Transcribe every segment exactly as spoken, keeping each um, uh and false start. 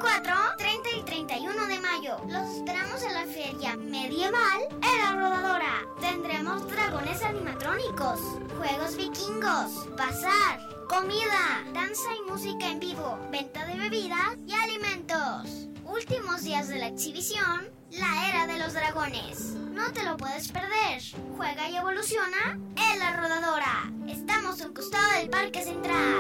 veinticuatro, treinta y treinta y uno de mayo. Los esperamos en la feria medieval en La Rodadora. Tendremos dragones animatrónicos, juegos vikingos, bazar, comida, danza y música en vivo, venta de bebidas y alimentos. Últimos días de la exhibición, la era de los dragones. No te lo puedes perder. Juega y evoluciona en La Rodadora. Estamos a un costado del Parque Central.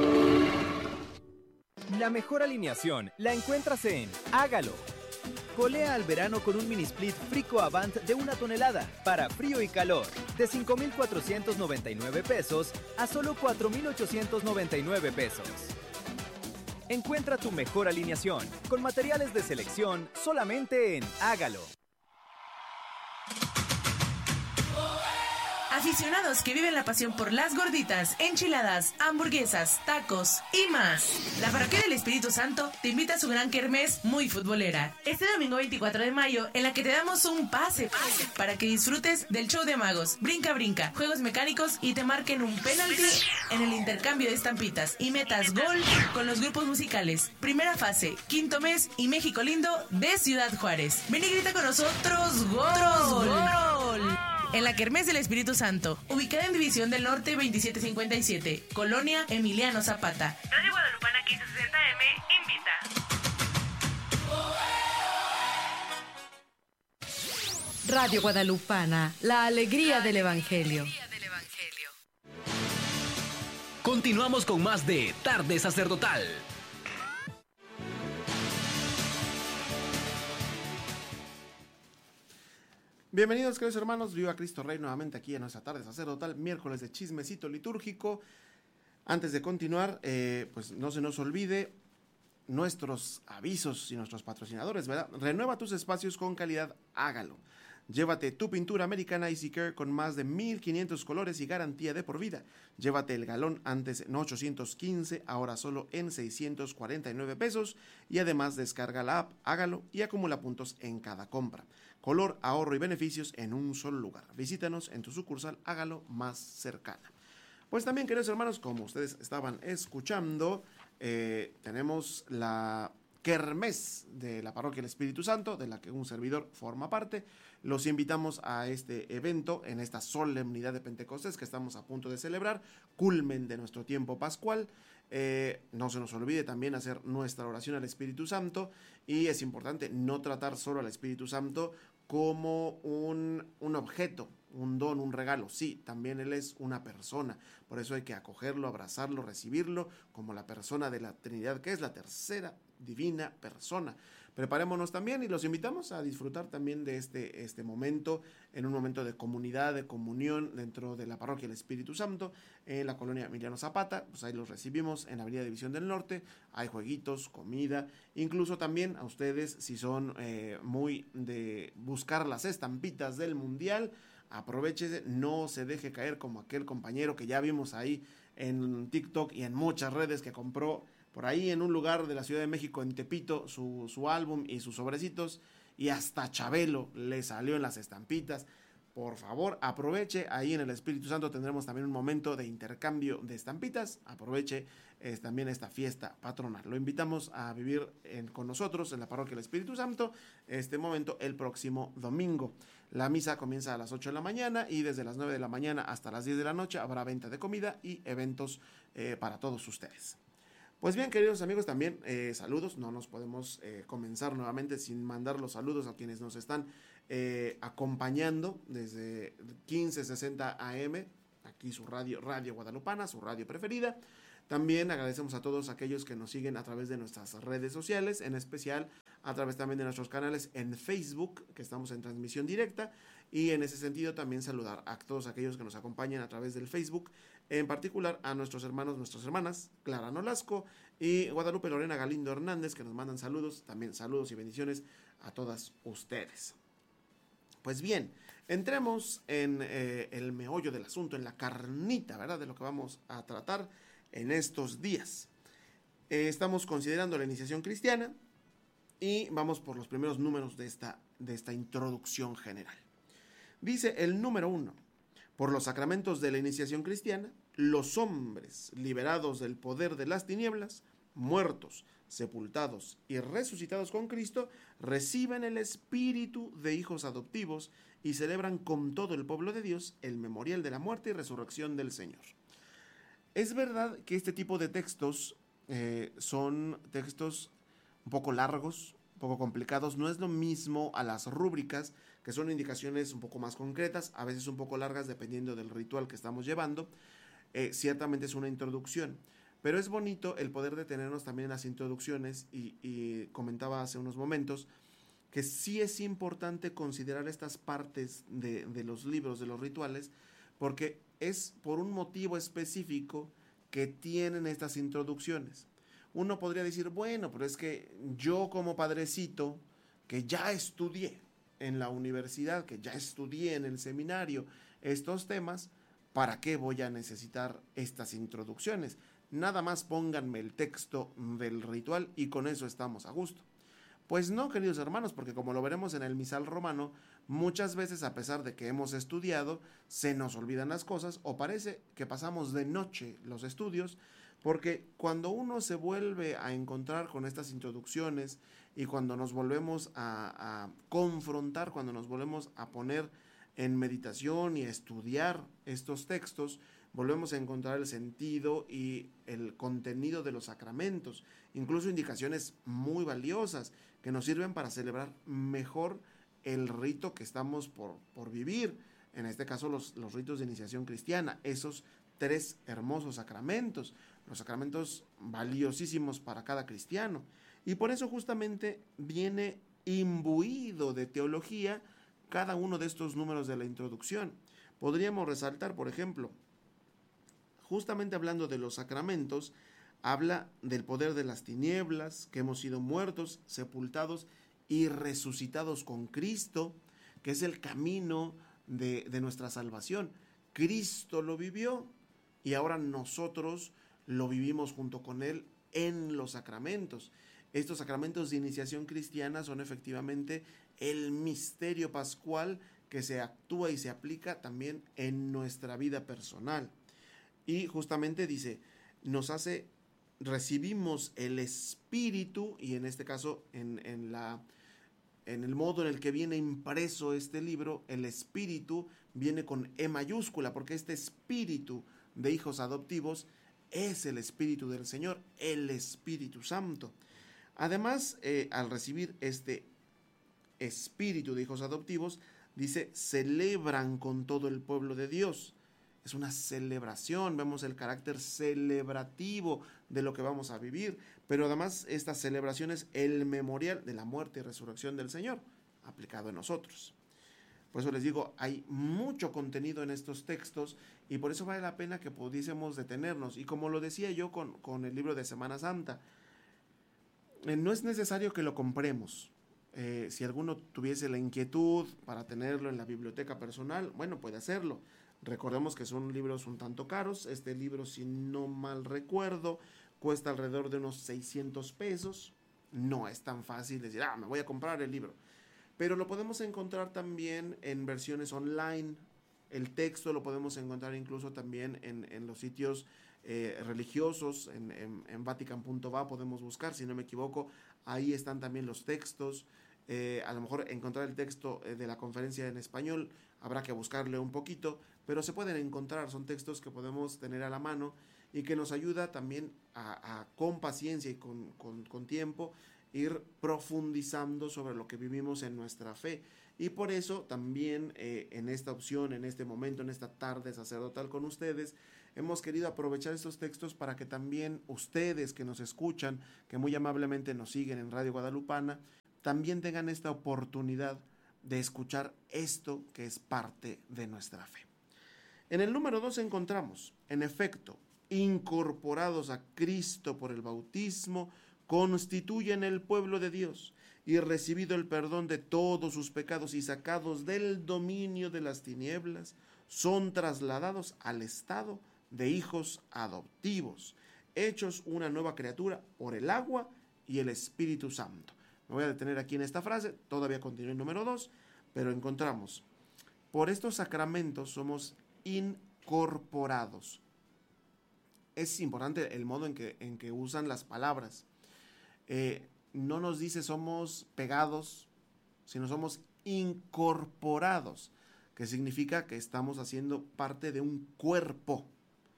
La mejor alineación la encuentras en Hágalo. Colea al verano con un mini split Frico Avant de una tonelada para frío y calor, de cinco mil cuatrocientos noventa y nueve pesos a solo cuatro mil ochocientos noventa y nueve pesos. Encuentra tu mejor alineación con materiales de selección solamente en Hágalo. Aficionados que viven la pasión por las gorditas, enchiladas, hamburguesas, tacos y más. La Parroquia del Espíritu Santo te invita a su gran kermés muy futbolera. Este domingo veinticuatro de mayo, en la que te damos un pase, pase para que disfrutes del show de magos, brinca brinca, juegos mecánicos y te marquen un penalti en el intercambio de estampitas y metas gol con los grupos musicales. Primera fase, quinto mes y México lindo de Ciudad Juárez. Ven y grita con nosotros ¡Gol! ¡Gol! En la Kermés del Espíritu Santo, ubicada en División del Norte veintisiete cincuenta y siete, Colonia Emiliano Zapata. Radio Guadalupana quince sesenta eme invita. Radio Guadalupana, la alegría del Evangelio. Continuamos con más de Tarde Sacerdotal. Bienvenidos, queridos hermanos, viva Cristo Rey nuevamente aquí en nuestra Tarde Sacerdotal, miércoles de chismecito litúrgico. Antes de continuar, eh, pues no se nos olvide nuestros avisos y nuestros patrocinadores, ¿verdad? Renueva tus espacios con calidad, hágalo. Llévate tu pintura americana Easy Care con más de mil quinientos colores y garantía de por vida. Llévate el galón antes en ochocientos quince, ahora solo en seiscientos cuarenta y nueve pesos. Y además descarga la app, hágalo y acumula puntos en cada compra. Color, ahorro y beneficios en un solo lugar. Visítanos en tu sucursal, hágalo más cercana. Pues también, queridos hermanos, como ustedes estaban escuchando, eh, tenemos la Kermés de la Parroquia del Espíritu Santo, de la que un servidor forma parte. Los invitamos a este evento, en esta solemnidad de Pentecostés que estamos a punto de celebrar, culmen de nuestro tiempo pascual. Eh, no se nos olvide también hacer nuestra oración al Espíritu Santo, y es importante no tratar solo al Espíritu Santo como un, un objeto, un don, un regalo. Sí, también Él es una persona, por eso hay que acogerlo, abrazarlo, recibirlo como la persona de la Trinidad, que es la tercera divina persona. Preparémonos también y los invitamos a disfrutar también de este, este momento, en un momento de comunidad, de comunión dentro de la Parroquia del Espíritu Santo, en la colonia Emiliano Zapata. Pues ahí los recibimos en la Avenida División del Norte. Hay jueguitos, comida, incluso también a ustedes, si son eh, muy de buscar las estampitas del Mundial, aprovechese, no se deje caer como aquel compañero que ya vimos ahí en TikTok y en muchas redes, que compró por ahí en un lugar de la Ciudad de México, en Tepito, su, su álbum y sus sobrecitos, y hasta Chabelo le salió en las estampitas. Por favor, aproveche, ahí en el Espíritu Santo tendremos también un momento de intercambio de estampitas. Aproveche eh, también esta fiesta patronal. Lo invitamos a vivir en, con nosotros en la Parroquia del Espíritu Santo este momento el próximo domingo. La misa comienza a las ocho de la mañana y desde las nueve de la mañana hasta las diez de la noche habrá venta de comida y eventos eh, para todos ustedes. Pues bien, queridos amigos, también eh, saludos. No nos podemos eh, comenzar nuevamente sin mandar los saludos a quienes nos están eh, acompañando desde quince sesenta A M, aquí su radio, Radio Guadalupana, su radio preferida. También agradecemos a todos aquellos que nos siguen a través de nuestras redes sociales, en especial a través también de nuestros canales en Facebook, que estamos en transmisión directa, y en ese sentido también saludar a todos aquellos que nos acompañan a través del Facebook, en particular a nuestros hermanos, nuestras hermanas, Clara Nolasco y Guadalupe Lorena Galindo Hernández, que nos mandan saludos, también saludos y bendiciones a todas ustedes. Pues bien, entremos en eh, el meollo del asunto, en la carnita, ¿verdad?, de lo que vamos a tratar en estos días. Eh, estamos considerando la iniciación cristiana y vamos por los primeros números de esta, de esta introducción general. Dice el número uno: por los sacramentos de la iniciación cristiana, los hombres liberados del poder de las tinieblas muertos, sepultados y resucitados con Cristo, reciben el espíritu de hijos adoptivos y celebran con todo el pueblo de Dios el memorial de la muerte y resurrección del Señor. Es verdad que este tipo de textos eh, son textos un poco largos, un poco complicados. No es lo mismo a las rúbricas, que son indicaciones un poco más concretas, a veces un poco largas dependiendo del ritual que estamos llevando. Eh, ciertamente es una introducción, pero es bonito el poder detenernos también en las introducciones y, y comentaba hace unos momentos que sí es importante considerar estas partes de, de los libros, de los rituales, porque es por un motivo específico que tienen estas introducciones. Uno podría decir, bueno, pero es que yo como padrecito, que ya estudié en la universidad, que ya estudié en el seminario estos temas, ¿para qué voy a necesitar estas introducciones? Nada más pónganme el texto del ritual y con eso estamos a gusto. Pues no, queridos hermanos, porque como lo veremos en el misal romano, muchas veces, a pesar de que hemos estudiado, se nos olvidan las cosas o parece que pasamos de noche los estudios, porque cuando uno se vuelve a encontrar con estas introducciones y cuando nos volvemos a, a confrontar, cuando nos volvemos a poner en meditación y a estudiar estos textos, volvemos a encontrar el sentido y el contenido de los sacramentos, incluso indicaciones muy valiosas que nos sirven para celebrar mejor el rito que estamos por, por vivir, en este caso los, los ritos de iniciación cristiana, esos tres hermosos sacramentos, los sacramentos valiosísimos para cada cristiano. Y por eso justamente viene imbuido de teología cada uno de estos números de la introducción. Podríamos resaltar, por ejemplo, justamente hablando de los sacramentos, habla del poder de las tinieblas, que hemos sido muertos, sepultados y resucitados con Cristo, que es el camino de, de nuestra salvación. Cristo lo vivió y ahora nosotros lo vivimos junto con Él en los sacramentos. Estos sacramentos de iniciación cristiana son efectivamente el misterio pascual que se actúa y se aplica también en nuestra vida personal. Y justamente dice, nos hace, recibimos el Espíritu, y en este caso, en, en, la, en el modo en el que viene impreso este libro, el Espíritu viene con E mayúscula, porque este Espíritu de hijos adoptivos es el Espíritu del Señor, el Espíritu Santo. Además, eh, al recibir este Espíritu de hijos adoptivos, dice, celebran con todo el pueblo de Dios. Es una celebración, vemos el carácter celebrativo de lo que vamos a vivir, pero además esta celebración es el memorial de la muerte y resurrección del Señor, aplicado en nosotros. Por eso les digo, hay mucho contenido en estos textos y por eso vale la pena que pudiésemos detenernos. Y como lo decía yo con, con el libro de Semana Santa, eh, no es necesario que lo compremos. Eh, si alguno tuviese la inquietud para tenerlo en la biblioteca personal, bueno, puede hacerlo. Recordemos que son libros un tanto caros. Este libro, si no mal recuerdo, cuesta alrededor de unos seiscientos pesos. No es tan fácil decir, ah, me voy a comprar el libro. Pero lo podemos encontrar también en versiones online. El texto lo podemos encontrar incluso también en, en los sitios eh, religiosos, en, en, en vatican punto va podemos buscar, si no me equivoco, ahí están también los textos. Eh, a lo mejor encontrar el texto eh, de la conferencia en español, habrá que buscarle un poquito, pero se pueden encontrar, son textos que podemos tener a la mano y que nos ayuda también a, a con paciencia y con, con, con tiempo, ir profundizando sobre lo que vivimos en nuestra fe. Y por eso también eh, en esta opción, en este momento, en esta tarde sacerdotal con ustedes, hemos querido aprovechar estos textos para que también ustedes que nos escuchan, que muy amablemente nos siguen en Radio Guadalupana, también tengan esta oportunidad de escuchar esto que es parte de nuestra fe. En el número dos encontramos, en efecto, incorporados a Cristo por el bautismo, constituyen el pueblo de Dios y recibido el perdón de todos sus pecados y sacados del dominio de las tinieblas, son trasladados al estado de hijos adoptivos, hechos una nueva criatura por el agua y el Espíritu Santo. Me voy a detener aquí en esta frase, todavía continúo en número dos, pero encontramos, por estos sacramentos somos incorporados. es importante el modo en que, en que usan las palabras. Eh, no nos dice somos pegados, sino somos incorporados, que significa que estamos haciendo parte de un cuerpo.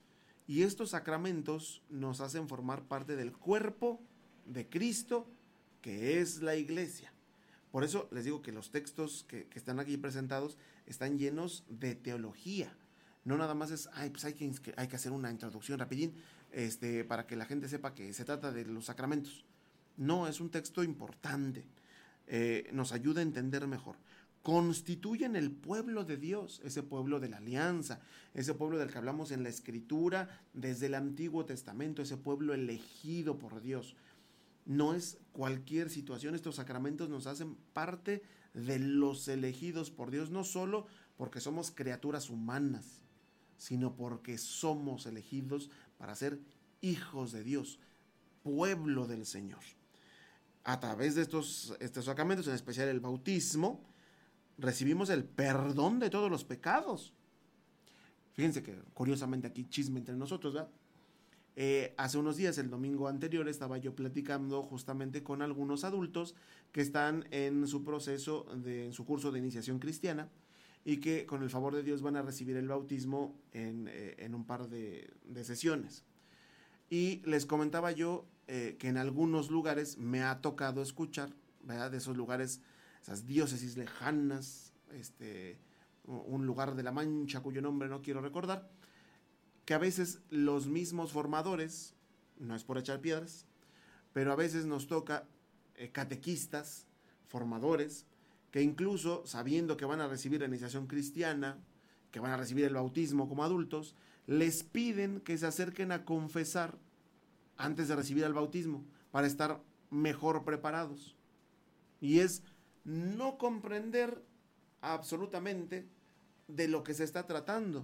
Y estos sacramentos nos hacen formar parte del cuerpo de Cristo, que es la iglesia. Por eso les digo que los textos que, que están aquí presentados están llenos de teología. No nada más es, ay, pues hay que, hay que hacer una introducción rapidín, este, para que la gente sepa que se trata de los sacramentos. No, es un texto importante. Eh, nos ayuda a entender mejor. Constituyen el pueblo de Dios, ese pueblo de la alianza, ese pueblo del que hablamos en la Escritura desde el Antiguo Testamento, ese pueblo elegido por Dios. No es cualquier situación, estos sacramentos nos hacen parte de los elegidos por Dios, no solo porque somos criaturas humanas, sino porque somos elegidos para ser hijos de Dios, pueblo del Señor. A través de estos, estos sacramentos, en especial el bautismo, recibimos el perdón de todos los pecados. Fíjense que curiosamente aquí chisme entre nosotros, ¿verdad? Eh, hace unos días, el domingo anterior, estaba yo platicando justamente con algunos adultos que están en su proceso, de, en su curso de iniciación cristiana, y que con el favor de Dios van a recibir el bautismo en, eh, en un par de, de sesiones. Y les comentaba yo eh, que en algunos lugares me ha tocado escuchar, ¿verdad? De esos lugares, esas diócesis lejanas, este, un lugar de la Mancha cuyo nombre no quiero recordar, que a veces los mismos formadores, no es por echar piedras, pero a veces nos toca eh, catequistas, formadores, que incluso sabiendo que van a recibir la iniciación cristiana, que van a recibir el bautismo como adultos, les piden que se acerquen a confesar antes de recibir el bautismo, para estar mejor preparados. Y es no comprender absolutamente de lo que se está tratando.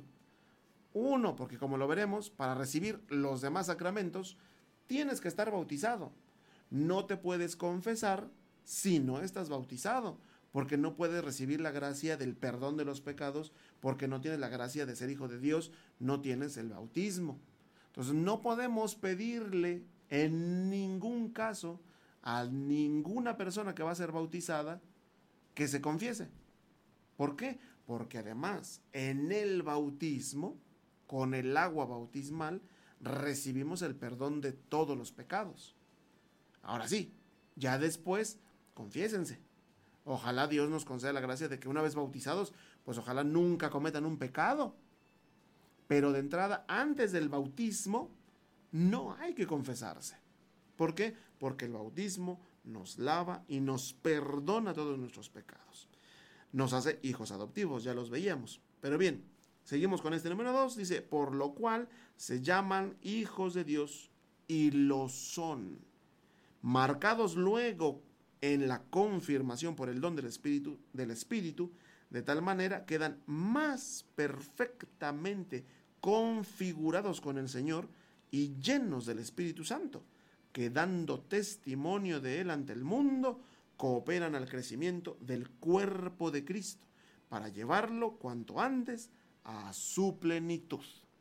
Uno, porque como lo veremos, para recibir los demás sacramentos, tienes que estar bautizado. No te puedes confesar si no estás bautizado, porque no puedes recibir la gracia del perdón de los pecados, porque no tienes la gracia de ser hijo de Dios, no tienes el bautismo. Entonces no podemos pedirle en ningún caso a ninguna persona que va a ser bautizada que se confiese. ¿Por qué? Porque además en el bautismo, con el agua bautismal, recibimos el perdón de todos los pecados. Ahora sí, ya después, confiésense. Ojalá Dios nos conceda la gracia de que una vez bautizados, pues ojalá nunca cometan un pecado. Pero de entrada, antes del bautismo, no hay que confesarse. ¿Por qué? Porque el bautismo nos lava y nos perdona todos nuestros pecados. Nos hace hijos adoptivos, ya los veíamos. Pero bien, seguimos con este número dos. Dice, por lo cual se llaman hijos de Dios y lo son. Marcados luego en la confirmación por el don del Espíritu, del Espíritu, de tal manera quedan más perfectamente configurados con el Señor y llenos del Espíritu Santo, que dando testimonio de Él ante el mundo, cooperan al crecimiento del cuerpo de Cristo, para llevarlo cuanto antes a su plenitud.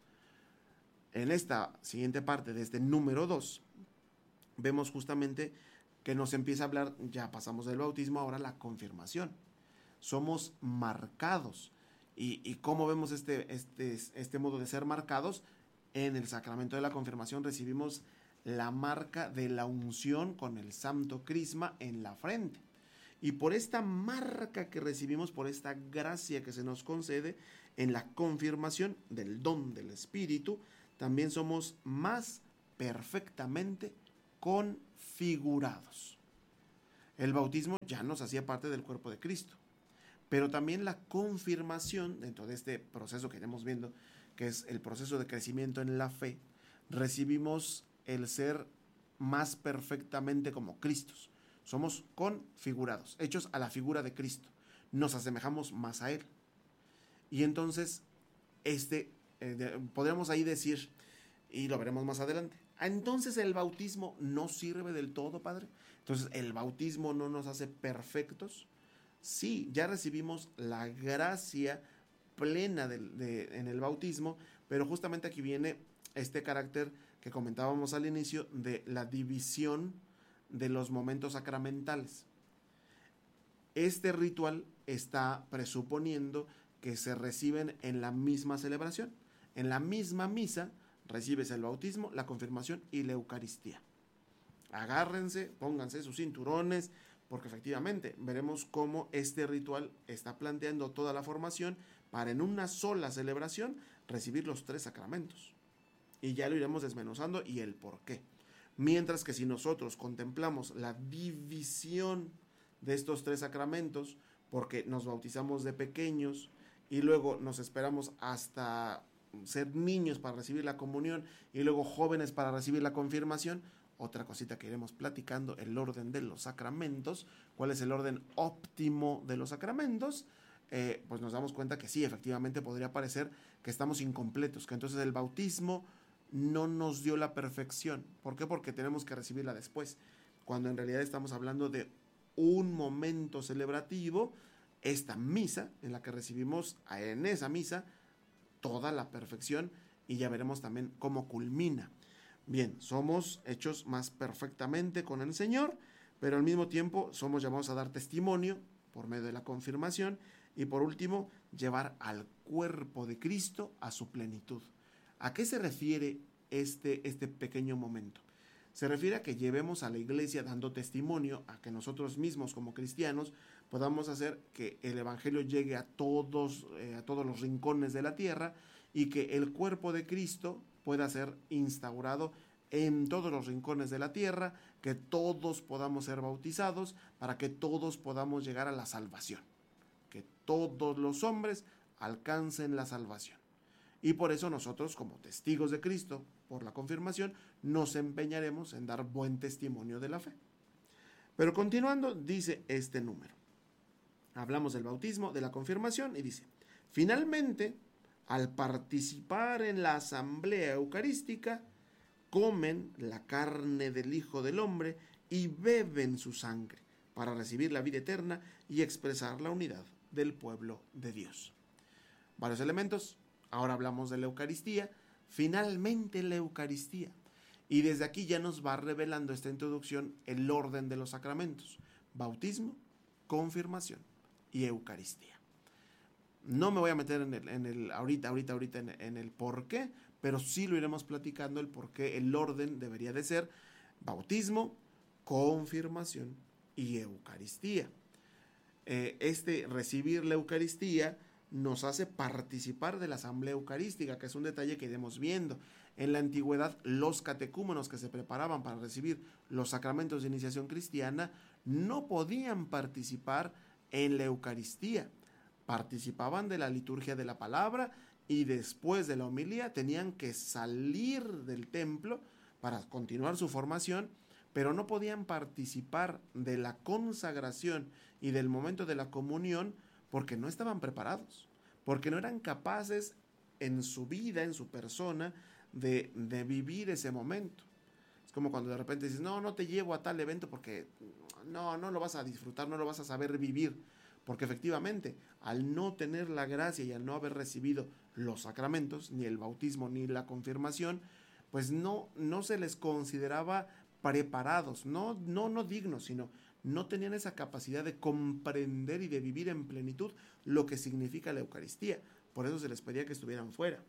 En esta siguiente parte de este número dos, vemos justamente que nos empieza a hablar, ya pasamos del bautismo, ahora la confirmación. Somos marcados. ¿Y, y cómo vemos este, este, este modo de ser marcados? En el sacramento de la confirmación recibimos la marca de la unción con el santo crisma en la frente. Y por esta marca que recibimos, por esta gracia que se nos concede en la confirmación del don del Espíritu, también somos más perfectamente configurados. El bautismo ya nos hacía parte del cuerpo de Cristo, pero también la confirmación, dentro de este proceso que iremos viendo, que es el proceso de crecimiento en la fe, recibimos el ser más perfectamente como Cristos. Somos configurados, hechos a la figura de Cristo. Nos asemejamos más a Él. Y entonces, este, eh, de, podríamos ahí decir, y lo veremos más adelante, entonces el bautismo no sirve del todo, Padre. Entonces, ¿el bautismo no nos hace perfectos? Sí, ya recibimos la gracia plena de, de, en el bautismo, pero justamente aquí viene este carácter que comentábamos al inicio de la división de los momentos sacramentales. Este ritual está presuponiendo que se reciben en la misma celebración. En la misma misa recibes el bautismo, la confirmación y la Eucaristía. Agárrense, pónganse sus cinturones, porque efectivamente veremos cómo este ritual está planteando toda la formación para en una sola celebración recibir los tres sacramentos. Y ya lo iremos desmenuzando y el por qué. Mientras que si nosotros contemplamos la división de estos tres sacramentos, porque nos bautizamos de pequeños y luego nos esperamos hasta ser niños para recibir la comunión y luego jóvenes para recibir la confirmación, otra cosita que iremos platicando, el orden de los sacramentos, cuál es el orden óptimo de los sacramentos, eh, pues nos damos cuenta que sí, efectivamente podría parecer que estamos incompletos, que entonces el bautismo no nos dio la perfección. ¿Por qué? Porque tenemos que recibirla después, cuando en realidad estamos hablando de un momento celebrativo, esta misa en la que recibimos en esa misa toda la perfección, y ya veremos también cómo culmina. Bien, somos hechos más perfectamente con el Señor, pero al mismo tiempo somos llamados a dar testimonio por medio de la confirmación y por último, llevar al cuerpo de Cristo a su plenitud. ¿A qué se refiere este, este pequeño momento? Se refiere a que llevemos a la iglesia dando testimonio, a que nosotros mismos como cristianos podamos hacer que el evangelio llegue a todos, eh, a todos los rincones de la tierra y que el cuerpo de Cristo pueda ser instaurado en todos los rincones de la tierra, que todos podamos ser bautizados para que todos podamos llegar a la salvación, que todos los hombres alcancen la salvación. Y por eso nosotros, como testigos de Cristo, por la confirmación, nos empeñaremos en dar buen testimonio de la fe. Pero continuando, dice este número. Hablamos del bautismo, de la confirmación, y dice, finalmente, al participar en la asamblea eucarística, comen la carne del Hijo del Hombre y beben su sangre, para recibir la vida eterna y expresar la unidad del pueblo de Dios. Varios elementos. Ahora hablamos de la Eucaristía, finalmente la Eucaristía. Y desde aquí ya nos va revelando esta introducción el orden de los sacramentos: bautismo, confirmación y Eucaristía. No me voy a meter en el, en el ahorita, ahorita, ahorita en, en el por qué, pero sí lo iremos platicando el por qué el orden debería de ser bautismo, confirmación y Eucaristía. Eh, este recibir la Eucaristía nos hace participar de la asamblea eucarística, que es un detalle que iremos viendo. En la antigüedad, los catecúmenos que se preparaban para recibir los sacramentos de iniciación cristiana no podían participar en la Eucaristía. Participaban de la liturgia de la palabra y después de la homilía tenían que salir del templo para continuar su formación, pero no podían participar de la consagración y del momento de la comunión porque no estaban preparados, porque no eran capaces en su vida, en su persona, de, de vivir ese momento. Es como cuando de repente dices, no, no te llevo a tal evento porque no, no lo vas a disfrutar, no lo vas a saber vivir, porque efectivamente, al no tener la gracia y al no haber recibido los sacramentos, ni el bautismo ni la confirmación, pues no, no se les consideraba preparados, no, no, no dignos, sino no tenían esa capacidad de comprender y de vivir en plenitud lo que significa la Eucaristía. Por eso se les pedía que estuvieran fuera.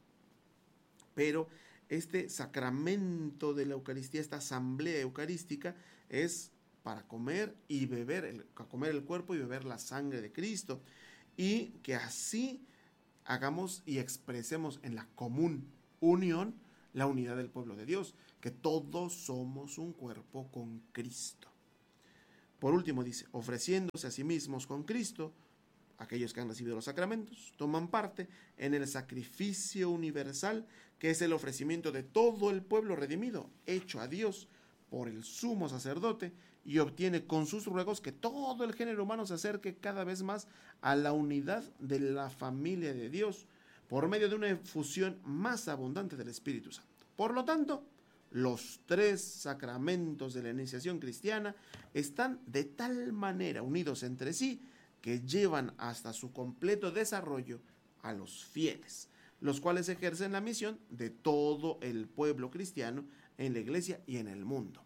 Pero este sacramento de la Eucaristía, esta asamblea eucarística, es para comer y beber, el, comer el cuerpo y beber la sangre de Cristo. Y que así hagamos y expresemos en la común unión la unidad del pueblo de Dios, que todos somos un cuerpo con Cristo. Por último dice, ofreciéndose a sí mismos con Cristo, aquellos que han recibido los sacramentos, toman parte en el sacrificio universal, que es el ofrecimiento de todo el pueblo redimido, hecho a Dios por el sumo sacerdote, y obtiene con sus ruegos que todo el género humano se acerque cada vez más a la unidad de la familia de Dios, por medio de una efusión más abundante del Espíritu Santo. Por lo tanto, los tres sacramentos de la iniciación cristiana están de tal manera unidos entre sí que llevan hasta su completo desarrollo a los fieles. los cuales ejercen la misión de todo el pueblo cristiano en la iglesia y en el mundo.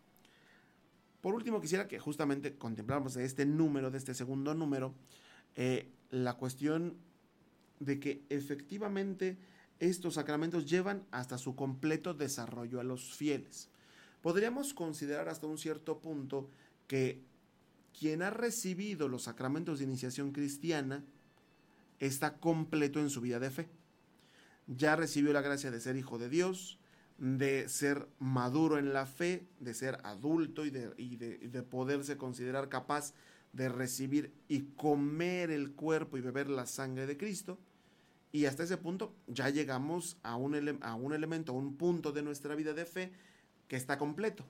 Por último, quisiera que justamente contempláramos de este número, de este segundo número, eh, la cuestión de que efectivamente estos sacramentos llevan hasta su completo desarrollo a los fieles. Podríamos considerar hasta un cierto punto que quien ha recibido los sacramentos de iniciación cristiana está completo en su vida de fe. Ya recibió la gracia de ser hijo de Dios, de ser maduro en la fe, de ser adulto y de, y de, y de poderse considerar capaz de recibir y comer el cuerpo y beber la sangre de Cristo. Y hasta ese punto ya llegamos a un, ele- a un elemento, a un punto de nuestra vida de fe que está completo.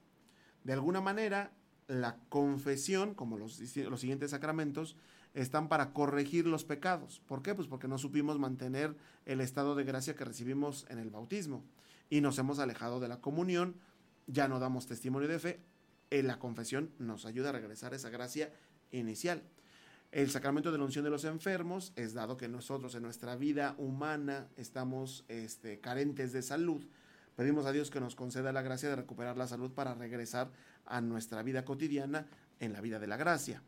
De alguna manera, la confesión, como los, los siguientes sacramentos, están para corregir los pecados. ¿Por qué? Pues porque no supimos mantener el estado de gracia que recibimos en el bautismo y nos hemos alejado de la comunión, ya no damos testimonio de fe. En la confesión nos ayuda a regresar a esa gracia inicial. El sacramento de la unción de los enfermos es dado que nosotros en nuestra vida humana estamos este, carentes de salud. Pedimos a Dios que nos conceda la gracia de recuperar la salud para regresar a nuestra vida cotidiana en la vida de la gracia.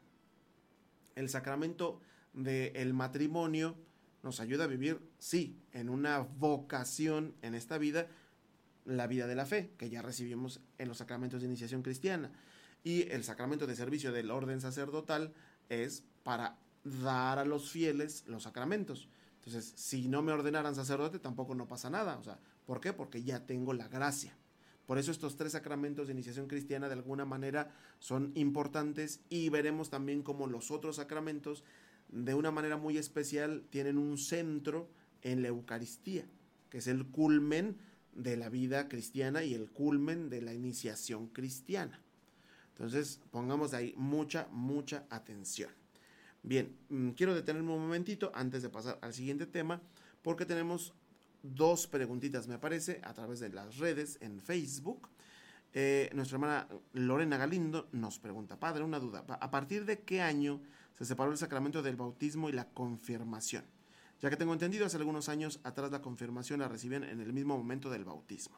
El sacramento del matrimonio nos ayuda a vivir, sí, en una vocación en esta vida, la vida de la fe, que ya recibimos en los sacramentos de iniciación cristiana. Y el sacramento de servicio del orden sacerdotal es para dar a los fieles los sacramentos. Entonces, si no me ordenaran sacerdote, tampoco no pasa nada. O sea, ¿por qué? Porque ya tengo la gracia. Por eso estos tres sacramentos de iniciación cristiana de alguna manera son importantes, y veremos también cómo los otros sacramentos de una manera muy especial tienen un centro en la Eucaristía, que es el culmen de la vida cristiana y el culmen de la iniciación cristiana. Entonces, pongamos de ahí mucha, mucha atención. Bien, quiero detenerme un momentito antes de pasar al siguiente tema, porque tenemos dos preguntitas, me parece, a través de las redes en Facebook. Eh, nuestra hermana Lorena Galindo nos pregunta: padre, una duda, ¿a partir de qué año se separó el sacramento del bautismo y la confirmación? Ya que tengo entendido, hace algunos años atrás la confirmación la recibían en el mismo momento del bautismo.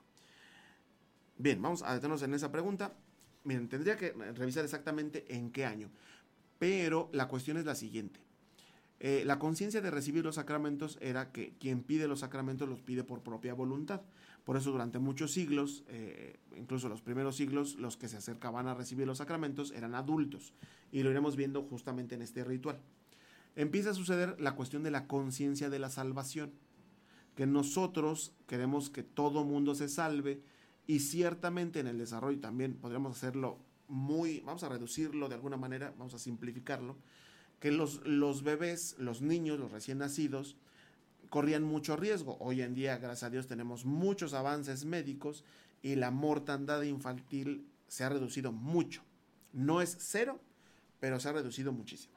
Bien, vamos a detenernos en esa pregunta. Miren, tendría que revisar exactamente en qué año, pero la cuestión es la siguiente. Eh, la conciencia de recibir los sacramentos era que quien pide los sacramentos los pide por propia voluntad. Por eso durante muchos siglos, eh, incluso los primeros siglos, los que se acercaban a recibir los sacramentos eran adultos. Y lo iremos viendo justamente en este ritual. Empieza a suceder la cuestión de la conciencia de la salvación. Que nosotros queremos que todo mundo se salve, y ciertamente en el desarrollo también podríamos hacerlo muy, vamos a reducirlo de alguna manera, vamos a simplificarlo, que los, los bebés, los niños, los recién nacidos, corrían mucho riesgo. Hoy en día, gracias a Dios, tenemos muchos avances médicos y la mortandad infantil se ha reducido mucho. No es cero, pero se ha reducido muchísimo.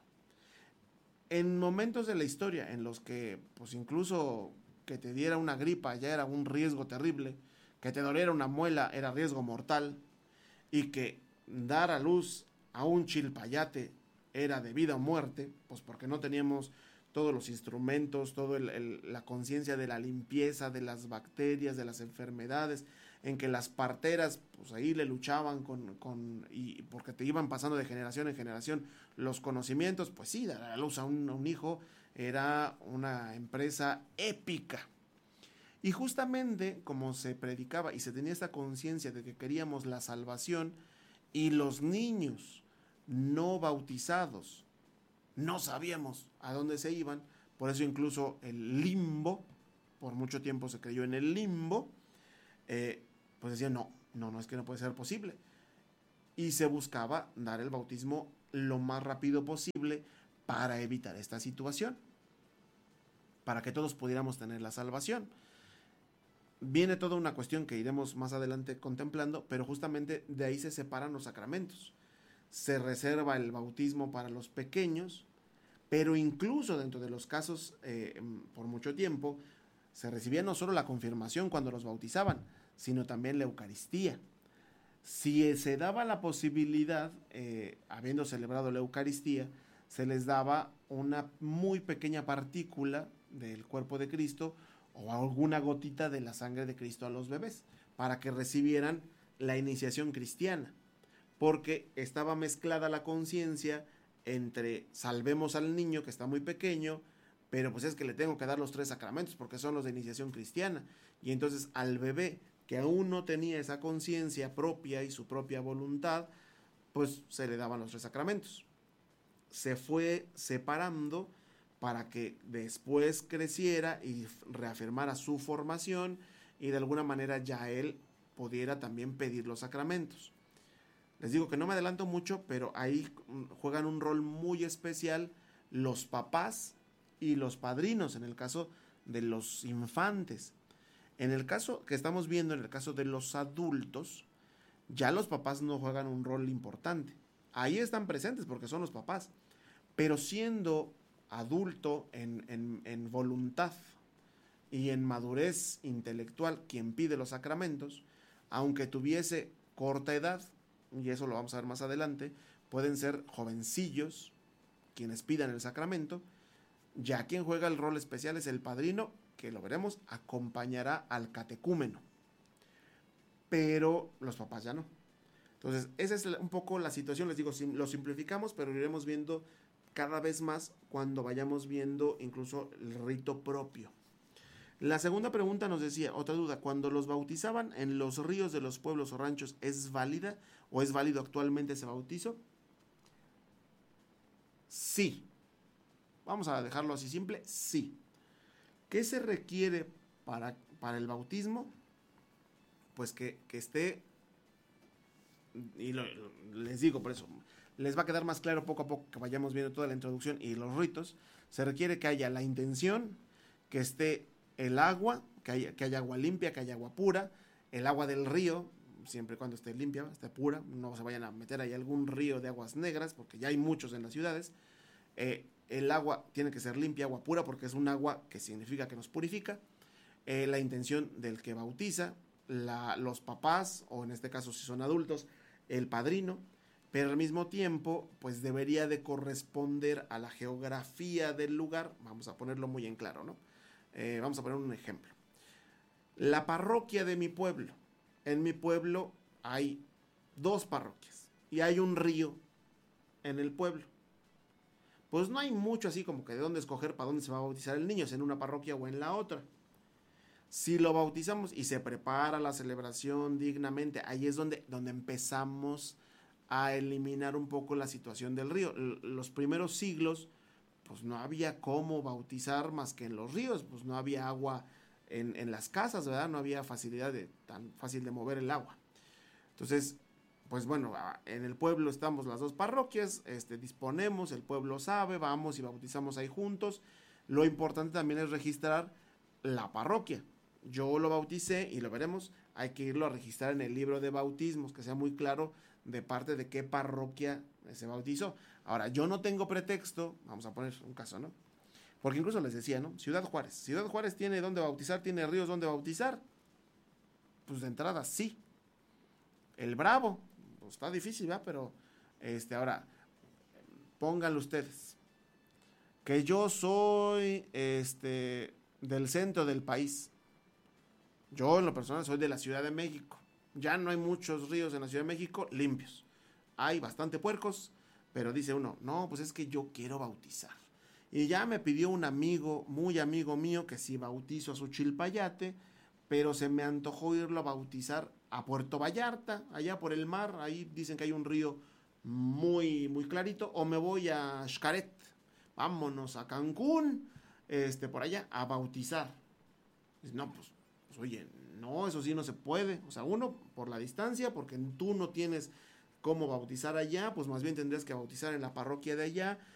En momentos de la historia en los que, pues incluso que te diera una gripa ya era un riesgo terrible, que te doliera una muela era riesgo mortal, y que dar a luz a un chilpayate era de vida o muerte, pues porque no teníamos todos los instrumentos, toda la conciencia de la limpieza, de las bacterias, de las enfermedades, en que las parteras, pues ahí le luchaban con, con y porque te iban pasando de generación en generación los conocimientos. Pues sí, dar a luz a un, a un hijo era una empresa épica. Y justamente como se predicaba y se tenía esta conciencia de que queríamos la salvación, y los niños no bautizados no sabíamos a dónde se iban, por eso incluso el limbo, por mucho tiempo se creyó en el limbo, eh, pues decían no, no, no es que no puede ser posible, y se buscaba dar el bautismo lo más rápido posible para evitar esta situación, para que todos pudiéramos tener la salvación. Viene toda una cuestión que iremos más adelante contemplando, pero justamente de ahí se separan los sacramentos. Se reserva el bautismo para los pequeños, pero incluso dentro de los casos, eh, por mucho tiempo, se recibía no solo la confirmación cuando los bautizaban, sino también la Eucaristía. Si se daba la posibilidad, eh, habiendo celebrado la Eucaristía, se les daba una muy pequeña partícula del cuerpo de Cristo, o alguna gotita de la sangre de Cristo a los bebés, para que recibieran la iniciación cristiana, porque estaba mezclada la conciencia entre salvemos al niño que está muy pequeño, pero pues es que le tengo que dar los tres sacramentos porque son los de iniciación cristiana, y entonces al bebé que aún no tenía esa conciencia propia y su propia voluntad, pues se le daban los tres sacramentos. Se fue separando para que después creciera y reafirmara su formación y de alguna manera ya él pudiera también pedir los sacramentos. Les digo que no me adelanto mucho, pero ahí juegan un rol muy especial los papás y los padrinos en el caso de los infantes. En el caso que estamos viendo, en el caso de los adultos, ya los papás no juegan un rol importante. Ahí están presentes porque son los papás, pero siendo adulto en, en, en voluntad y en madurez intelectual quien pide los sacramentos, aunque tuviese corta edad, y eso lo vamos a ver más adelante, pueden ser jovencillos quienes pidan el sacramento. Ya quien juega el rol especial es el padrino, que lo veremos, acompañará al catecúmeno, pero los papás ya no. Entonces esa es un poco la situación, les digo, lo simplificamos, pero lo iremos viendo cada vez más cuando vayamos viendo incluso el rito propio. La segunda pregunta nos decía, otra duda, cuando los bautizaban en los ríos de los pueblos o ranchos, ¿es válida o es válido actualmente ese bautizo? Sí. Vamos a dejarlo así simple, sí. ¿Qué se requiere para, para el bautismo? Pues que, que esté, y lo, les digo por eso, les va a quedar más claro poco a poco que vayamos viendo toda la introducción y los ritos. Se requiere que haya la intención, que esté el agua, que haya, que haya agua limpia, que haya agua pura, el agua del río, siempre y cuando esté limpia, esté pura, no se vayan a meter ahí algún río de aguas negras, porque ya hay muchos en las ciudades. Eh, el agua tiene que ser limpia, agua pura, porque es un agua que significa que nos purifica. Eh, la intención del que bautiza, la, los papás, o en este caso si son adultos, el padrino, pero al mismo tiempo, pues debería de corresponder a la geografía del lugar. Vamos a ponerlo muy en claro, ¿no? Eh, vamos a poner un ejemplo. La parroquia de mi pueblo. En mi pueblo hay dos parroquias y hay un río en el pueblo. Pues no hay mucho así como que de dónde escoger para dónde se va a bautizar el niño, si en una parroquia o en la otra. Si lo bautizamos y se prepara la celebración dignamente, ahí es donde, donde empezamos a eliminar un poco la situación del río. L- los primeros siglos, pues no había cómo bautizar más que en los ríos, pues no había agua en, en las casas, ¿verdad? No había facilidad de, tan fácil de mover el agua. Entonces, pues bueno, en el pueblo estamos las dos parroquias, este, disponemos, el pueblo sabe, vamos y bautizamos ahí juntos. Lo importante también es registrar la parroquia. Yo lo bauticé y lo veremos, hay que irlo a registrar en el libro de bautismos, que sea muy claro de parte de qué parroquia se bautizó. Ahora, yo no tengo pretexto, vamos a poner un caso, ¿no? Porque incluso les decía, ¿no? Ciudad Juárez. Ciudad Juárez tiene dónde bautizar, tiene ríos dónde bautizar. Pues de entrada sí. El Bravo, pues está difícil, ¿verdad? Pero, este, ahora, pónganlo ustedes. Que yo soy, este, del centro del país. Yo, en lo personal, soy de la Ciudad de México. Ya no hay muchos ríos en la Ciudad de México limpios. Hay bastante puercos, pero dice uno, no, pues es que yo quiero bautizar. Y ya me pidió un amigo, muy amigo mío, que si bautizo a su Chilpayate, pero se me antojó irlo a bautizar a Puerto Vallarta, allá por el mar. Ahí dicen que hay un río muy, muy clarito. O me voy a Xcaret, vámonos a Cancún, este, por allá, a bautizar. Dice, no, pues, pues oye, no, eso sí no se puede. O sea, uno, por la distancia, porque tú no tienes cómo bautizar allá, pues más bien tendrías que bautizar en la parroquia de allá.